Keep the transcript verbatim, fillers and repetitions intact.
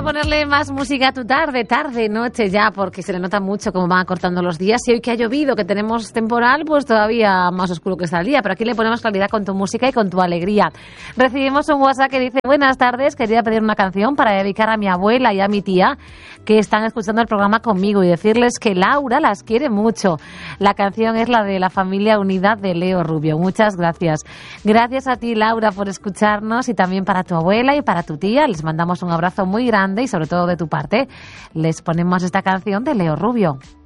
a ponerle más música a tu tarde, tarde, noche ya, porque se le nota mucho cómo van cortando los días. Y hoy que ha llovido, que tenemos temporal, pues todavía más oscuro que está el día. Pero aquí le ponemos claridad con tu música y con tu alegría. Recibimos un WhatsApp que dice: buenas tardes, quería pedir una canción para dedicar a mi abuela y a mi tía que están escuchando el programa conmigo y decirles que Laura las quiere mucho. La canción es la de La Familia Unida de Leo Rubio. Muchas gracias. Gracias a ti, Laura, por escucharnos, y también para tu abuela y para tu tía. Les mandamos un abrazo muy grande y sobre todo de tu parte les ponemos esta canción de Leo Rubio.